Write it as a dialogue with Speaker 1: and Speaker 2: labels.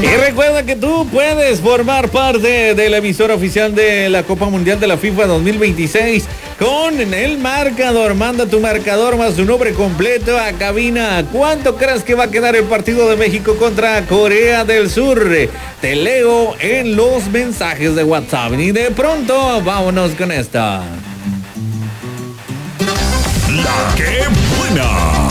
Speaker 1: Y recuerda que tú puedes formar parte de la emisora oficial de la Copa Mundial de la FIFA 2026 con el marcador. Manda tu marcador más tu nombre completo a cabina. ¿Cuánto crees que va a quedar el partido de México contra Corea del Sur? Te leo en los mensajes de WhatsApp. Y de pronto, vámonos con esta.
Speaker 2: La que buena.